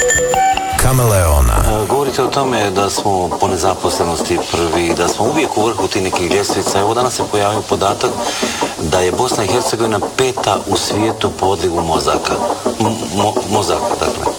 Kameleona. Govorite o tome da smo po nezaposlenosti prvi, da smo uvijek u vrhu tih nekih ljestvica. Evo danas se pojavio podatak da je Bosna i Hercegovina 5. u svijetu po odlivu mozaka. Mozaka, dakle.